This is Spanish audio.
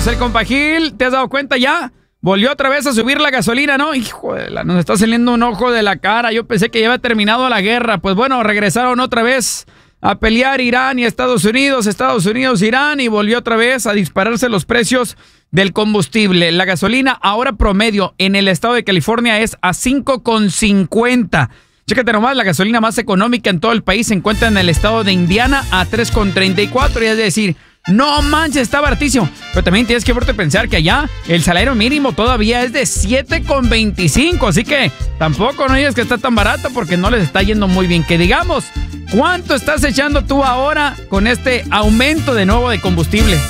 Pues el compa Gil, ¿te has dado cuenta ya? Volvió otra vez a subir la gasolina, ¿no? Hijo de nos está saliendo un ojo de la cara. Yo pensé que ya había terminado la guerra. Pues bueno, regresaron otra vez a pelear Irán y Estados Unidos, Irán, y volvió otra vez a dispararse los precios del combustible. La gasolina ahora promedio en el estado de California es a 5.50. Chécate nomás, la gasolina más económica en todo el país se encuentra en el estado de Indiana a 3.34, y es decir, no manches, está baratísimo. Pero también tienes que verte pensar que allá el salario mínimo todavía es de 7.25. Así que tampoco no digas que está tan barato, porque no les está yendo muy bien. Que digamos, ¿cuánto estás echando tú ahora con este aumento de nuevo de combustible?